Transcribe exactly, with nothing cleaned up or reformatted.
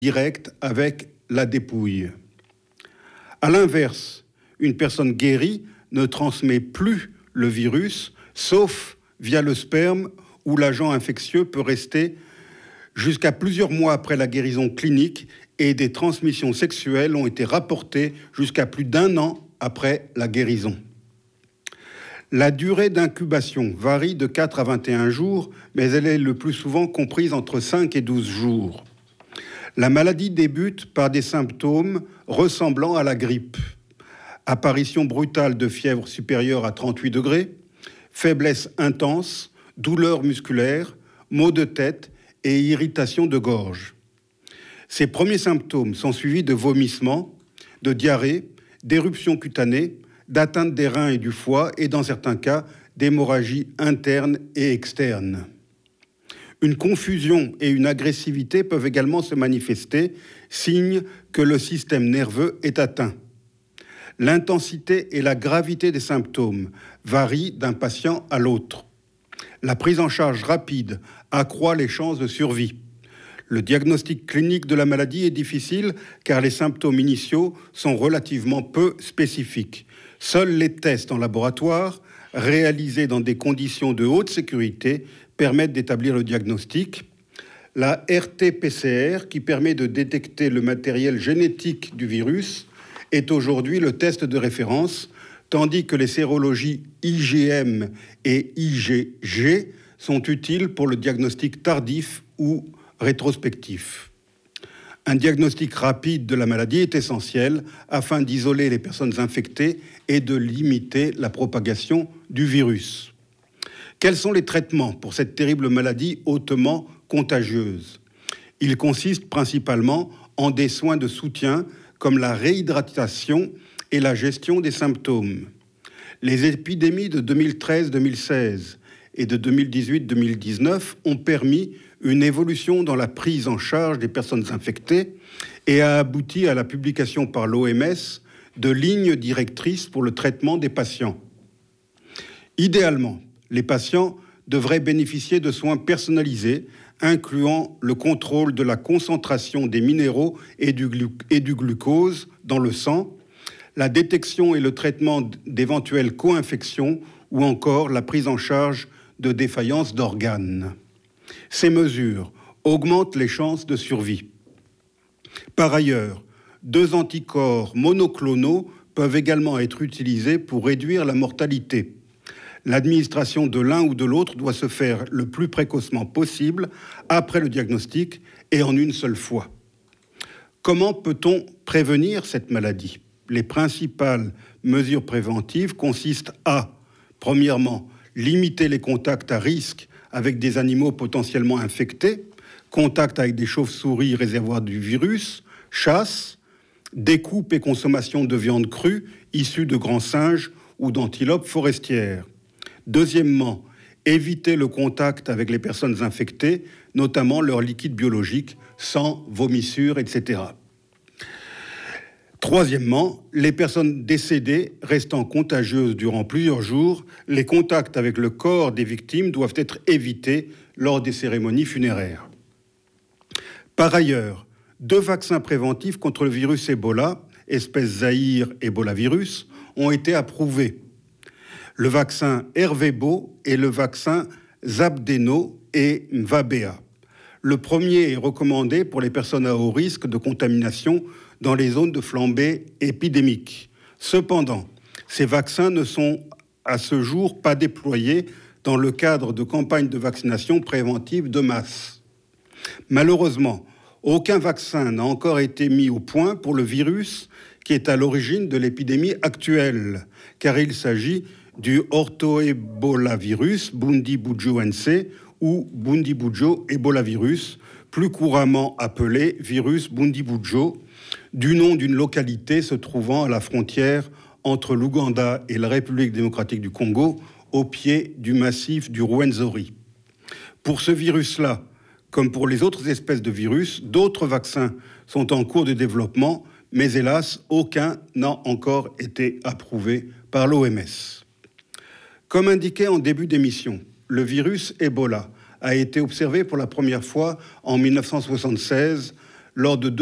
direct avec la dépouille. À l'inverse, une personne guérie ne transmet plus le virus, sauf via le sperme où l'agent infectieux peut rester jusqu'à plusieurs mois après la guérison clinique et des transmissions sexuelles ont été rapportées jusqu'à plus d'un an après la guérison. La durée d'incubation varie de quatre à vingt et un jours, mais elle est le plus souvent comprise entre cinq et douze jours. La maladie débute par des symptômes ressemblant à la grippe. Apparition brutale de fièvre supérieure à trente-huit degrés, faiblesse intense, douleurs musculaires, maux de tête et irritation de gorge. Ces premiers symptômes sont suivis de vomissements, de diarrhée, d'éruptions cutanées, d'atteinte des reins et du foie et dans certains cas d'hémorragie interne et externe. Une confusion et une agressivité peuvent également se manifester, signe que le système nerveux est atteint. L'intensité et la gravité des symptômes varient d'un patient à l'autre. La prise en charge rapide accroît les chances de survie. Le diagnostic clinique de la maladie est difficile car les symptômes initiaux sont relativement peu spécifiques. Seuls les tests en laboratoire, réalisés dans des conditions de haute sécurité, permettent d'établir le diagnostic. La R T P C R, qui permet de détecter le matériel génétique du virus, est aujourd'hui le test de référence, tandis que les sérologies I G M et I G G sont utiles pour le diagnostic tardif ou rétrospectif. Un diagnostic rapide de la maladie est essentiel afin d'isoler les personnes infectées et de limiter la propagation du virus. Quels sont les traitements pour cette terrible maladie hautement contagieuse ? Ils consistent principalement en des soins de soutien comme la réhydratation et la gestion des symptômes. Les épidémies de deux mille treize deux mille seize et de deux mille dix-huit deux mille dix-neuf ont permis une évolution dans la prise en charge des personnes infectées et a abouti à la publication par l'O M S de lignes directrices pour le traitement des patients. Idéalement, les patients devraient bénéficier de soins personnalisés, incluant le contrôle de la concentration des minéraux et du, glu- et du glucose dans le sang, la détection et le traitement d'éventuelles co-infections ou encore la prise en charge de défaillances d'organes. Ces mesures augmentent les chances de survie. Par ailleurs, deux anticorps monoclonaux peuvent également être utilisés pour réduire la mortalité. L'administration de l'un ou de l'autre doit se faire le plus précocement possible après le diagnostic et en une seule fois. Comment peut-on prévenir cette maladie ? Les principales mesures préventives consistent à, premièrement, limiter les contacts à risque avec des animaux potentiellement infectés, contact avec des chauves-souris réservoirs du virus, chasse, découpe et consommation de viande crue issue de grands singes ou d'antilopes forestières. Deuxièmement, éviter le contact avec les personnes infectées, notamment leur liquide biologique, sang, vomissures, et cetera. Troisièmement, les personnes décédées restant contagieuses durant plusieurs jours, les contacts avec le corps des victimes doivent être évités lors des cérémonies funéraires. Par ailleurs, deux vaccins préventifs contre le virus Ebola, espèce Zaïre Ebola-virus, ont été approuvés. Le vaccin Ervebo et le vaccin Zabdeno et Mvabea. Le premier est recommandé pour les personnes à haut risque de contamination dans les zones de flambée épidémique. Cependant, ces vaccins ne sont à ce jour pas déployés dans le cadre de campagnes de vaccination préventive de masse. Malheureusement, aucun vaccin n'a encore été mis au point pour le virus qui est à l'origine de l'épidémie actuelle, car il s'agit du orthoébolavirus Bundibugyo-N C ou Bundibugyo ébolavirus, plus couramment appelé virus Bundibugyo, du nom d'une localité se trouvant à la frontière entre l'Ouganda et la République démocratique du Congo, au pied du massif du Rwenzori. Pour ce virus-là, comme pour les autres espèces de virus, d'autres vaccins sont en cours de développement, mais hélas, aucun n'a encore été approuvé par l'O M S. Comme indiqué en début d'émission, le virus Ebola a été observé pour la première fois en mille neuf cent soixante-seize lors de